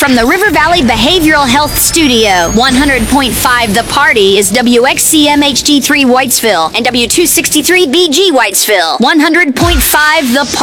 From the River Valley Behavioral Health Studio, 100.5 The Party is WXCM HD3 Whitesville and W263BG Whitesville. 100.5 The Party.